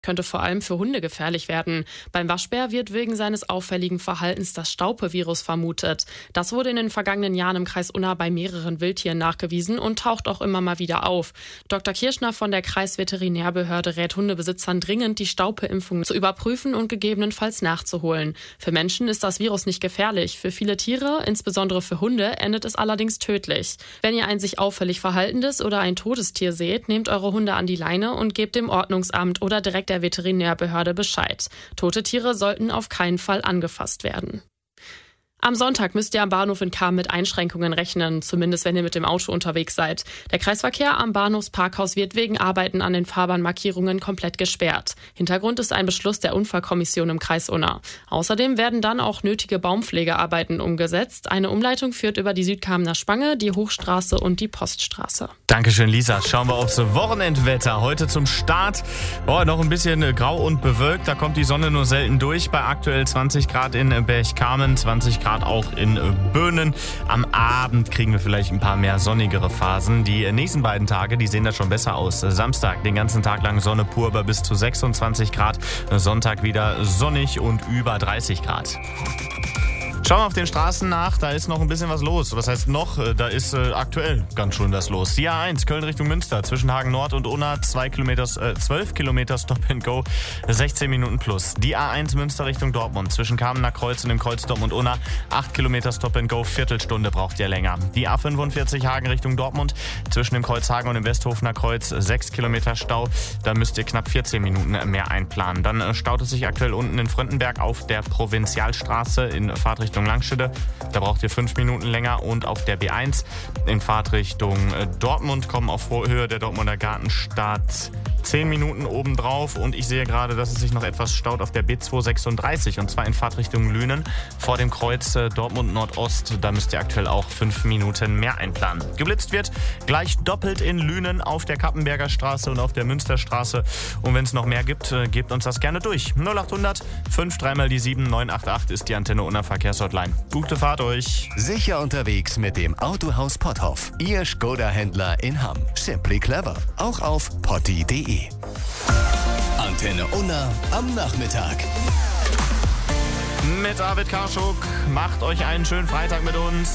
Könnte vor allem für Hunde gefährlich werden. Beim Waschbär wird wegen seines auffälligen Verhaltens das Staupe-Virus vermutet. Das wurde in den vergangenen Jahren im Kreis Unna bei mehreren Wildtieren nachgewiesen und taucht auch immer mal wieder auf. Dr. Kirschner von der Kreisveterinärbehörde rät Hundebesitzern dringend, die Staupe-Impfung zu überprüfen und gegebenenfalls nachzuholen. Für Menschen ist das Virus nicht gefährlich. Für viele Tiere, insbesondere für Hunde, endet es allerdings tödlich. Wenn ihr ein sich auffällig verhaltendes oder ein totes Tier seht, nehmt eure Hunde an die Leine und gebt dem Ordnungsamt oder direkt der Veterinärbehörde Bescheid. Tote Tiere sollten auf keinen Fall angefasst werden. Am Sonntag müsst ihr am Bahnhof in Cham mit Einschränkungen rechnen, zumindest wenn ihr mit dem Auto unterwegs seid. Der Kreisverkehr am Bahnhofsparkhaus wird wegen Arbeiten an den Fahrbahnmarkierungen komplett gesperrt. Hintergrund ist ein Beschluss der Unfallkommission im Kreis Unna. Außerdem werden dann auch nötige Baumpflegearbeiten umgesetzt. Eine Umleitung führt über die Südkamener Spange, die Hochstraße und die Poststraße. Dankeschön, Lisa. Schauen wir aufs Wochenendwetter. Heute zum Start. Noch ein bisschen grau und bewölkt. Da kommt die Sonne nur selten durch. Bei aktuell 20 Grad in Berchtesgaden, 20 Grad auch in Böhnen. Am Abend kriegen wir vielleicht ein paar mehr sonnigere Phasen. Die nächsten beiden Tage, die sehen da schon besser aus. Samstag den ganzen Tag lang Sonne pur bei bis zu 26 Grad. Sonntag wieder sonnig und über 30 Grad. Schauen wir auf den Straßen nach, da ist noch ein bisschen was los. Was heißt noch? Da ist aktuell ganz schön was los. Die A1 Köln Richtung Münster zwischen Hagen Nord und Unna 12 Kilometer Stop and Go, 16 Minuten plus. Die A1 Münster Richtung Dortmund zwischen Kamener Kreuz und dem Kreuz Dortmund Unna 8 Kilometer Stop and Go, Viertelstunde braucht ihr länger. Die A45 Hagen Richtung Dortmund zwischen dem Kreuz Hagen und dem Westhofener Kreuz 6 Kilometer Stau. Da müsst ihr knapp 14 Minuten mehr einplanen. Dann staut es sich aktuell unten in Fröndenberg auf der Provinzialstraße in Fahrtrichtung Langstede. Da braucht ihr 5 Minuten länger und auf der B1 in Fahrtrichtung Dortmund kommen auf Höhe der Dortmunder Gartenstadt 10 Minuten obendrauf und ich sehe gerade, dass es sich noch etwas staut auf der B236 und zwar in Fahrtrichtung Lünen vor dem Kreuz Dortmund Nordost. Da müsst ihr aktuell auch 5 Minuten mehr einplanen. Geblitzt wird gleich doppelt in Lünen auf der Kappenberger Straße und auf der Münsterstraße und wenn es noch mehr gibt, gebt uns das gerne durch. 0800 53 mal die 7 988 ist die Antenne Unna Verkehrshotline. Gute Fahrt euch. Sicher unterwegs mit dem Autohaus Potthoff. Ihr Skoda-Händler in Hamm. Simply clever. Auch auf potti.de. Antenne Unna am Nachmittag. Mit David Karschuk. Macht euch einen schönen Freitag mit uns.